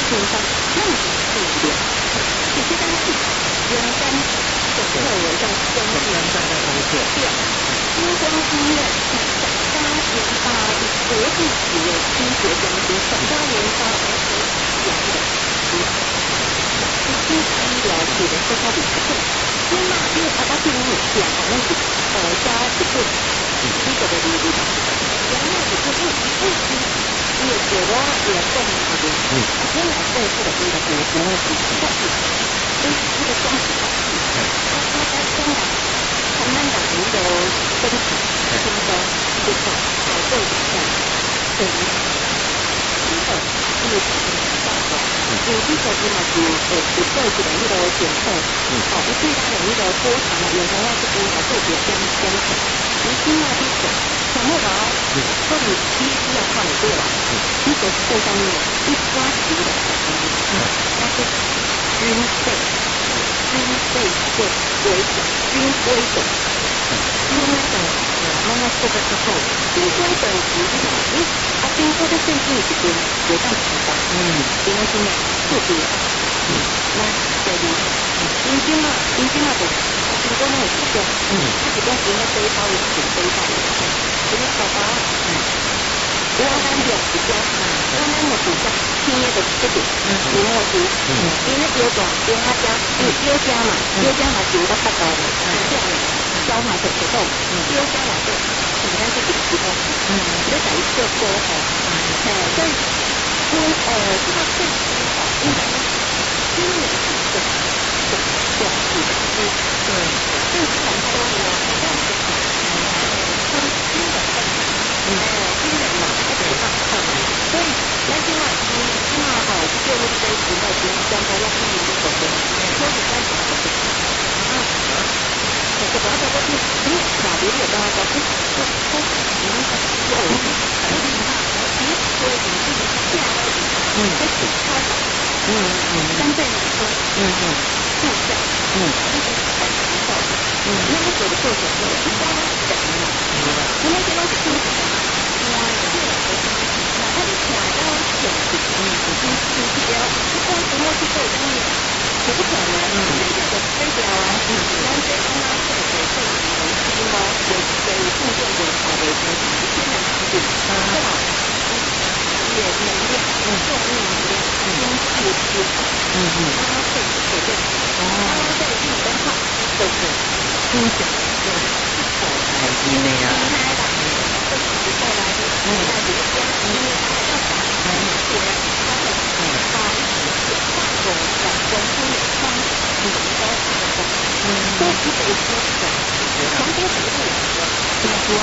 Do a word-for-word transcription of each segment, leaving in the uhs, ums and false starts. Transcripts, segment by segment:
平常那么是的，这些东西原单总会有一种中间在的东西。对，星光医院十八研发的国际企业医学中心，十八研发而且讲的是医疗系的说法比较对。因为因为阿爸对你讲的那是呃加一个这个的理论，原来是就是一个是。因为结果也动那边，嗯，原来对这个这个这个这个是但是这这个东西它是，它它在中国，他们的那个身体，那个就是保证一下，对，第二就是大的，有这个是嘛是呃不对的那个检测，嗯，哦，一对它的那个波长啊，有时候是多少特别相相似，你听到一种。想不到，这里第一要看的对了，如果是这方面一抓起的，它是军备，军备会为主，军规的，军规的，慢慢这个之后，军规的是什么？诶，啊，军规的设计是跟有当时的，嗯，因为现在特别，嗯，那所以，军军嘛，军军嘛的，军规那个是嗯，它是跟因为背包也是背包的。因为宝宝，嗯，我咱两是讲，我咱我是讲天的这个，嗯，因为我是，嗯，因为有种有他家，有有家嘛，有家嘛是有个发高的，嗯，这样的，交嘛是活动，嗯，有家嘛是，怎么样是顶级的，嗯，你在一个沟通，嗯，哎，所以，我呃，这个最主要，因为因为是这个，这个这样子的，嗯，对，最常说的，这样子。新的份，嗯，新人嘛，而且嘛，所以咱今晚今今晚吼，就那个时代就将来要看你的手机，所以咱就不是啊，这个大家都是你哪里有大家都是都都你们是有，所以嘛，你所以你自己下来，嗯，开始开始，嗯嗯，相对来说，嗯嗯，互相，嗯，那个很难受，嗯，那个时候的做什么，一般讲嘛。我那些东西都是什么？哇，这个我真的是，哪怕你想要选择，嗯，你你你不要，不光不要去做东西，可不可能？嗯，这个的非标啊，嗯，咱这刚刚这个这个东西嘛，有有部分的好的东西，天然产品，嗯，对吧？也能量，嗯，动力能量，嗯，气质，嗯嗯，它会会对，哦，它在运动上就是精神，对。哎，因为啊，这是后来的，嗯，在这个家，因为他要打，嗯，对，他会把一些大种的文书的方式，嗯，都看得懂，嗯，都是得说的，从这个角度来说，这么说，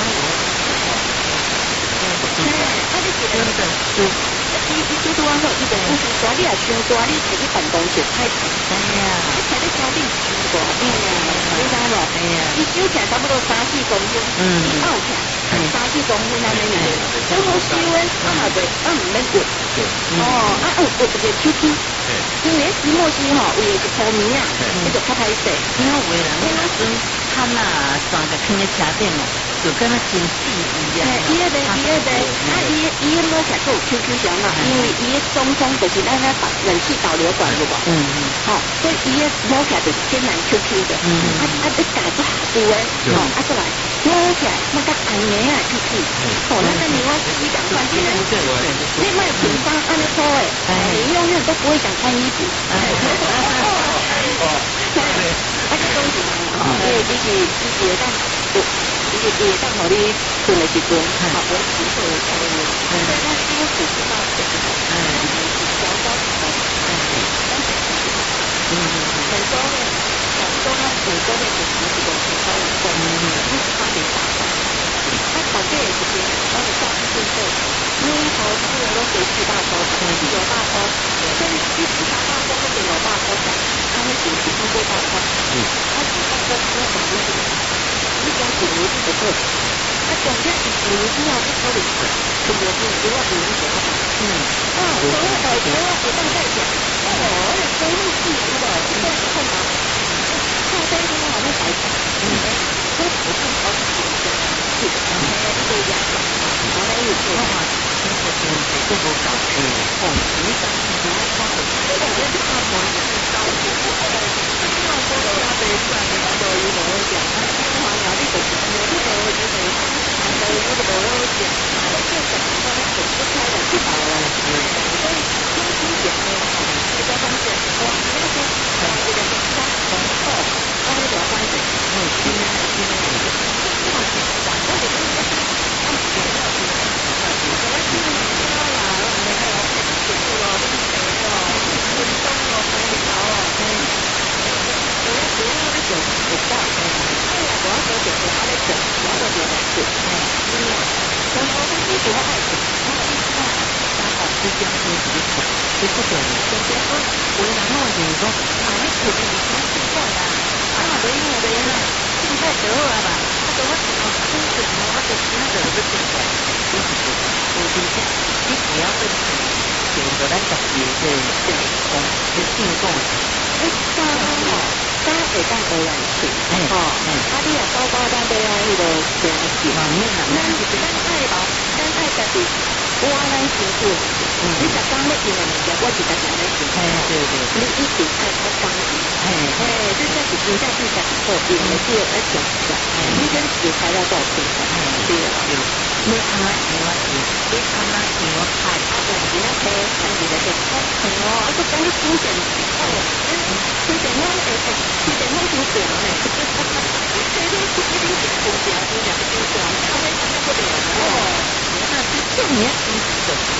哎，他就觉得真的是，一一些多后，一个不是说你也伤大，你自己办公室太长，哎呀，你睇你家里伤大，哎呀，你知无？哎呀，你揪起来差不多三四公分，嗯，你拗起来。三四公分安尼尔，最好收诶，啊嘛袂，啊毋免掘，哦，啊有掘一个手机，因为石墨烯吼，有一个透明啊，迄个较歹势，因为有诶人迄阵看啊，全个放咧车顶哦，就敢若真细一样。伊迄个伊迄个，啊伊伊迄摸起来都有 Q Q 响嘛，因为伊迄中空就是咱那导冷气导流管有无？嗯嗯，吼，所以伊迄摸起来就是天然 Q Q 的，嗯，啊啊你改不好有诶，吼，啊过来摸起来那个安尼啊 Q Q，哦，那个你我自己讲穿，其实你卖品方安尼说诶，哎，你永远都不会想穿衣服。啊，这东西吼，因为你是你是会当，你是会当互你困的时阵，吼，维持好的效率。所以咱衣服是到这个，嗯，小小的，嗯，很多的，很多的，很多的是什么时候是他有功能的，不是他没打的。他搞这也是别人，然后下次就会，因为头是不能都随时大头，有大头，所以一直大大头或者有大头的，他会紧急通过大头，嗯，他只大头不会什么东西，一种紧急不会，他总之紧急需要是处理，这个是不要紧急给他打，嗯，啊，所以呃，所以不断在讲，哦，而且公路系统的这个困难，靠这一点好像白讲，嗯，都不是好几个。是的，哎，这个样子，我来有做的话，那个是这个搞嗯，哦，你讲你讲花的哦，那是这年。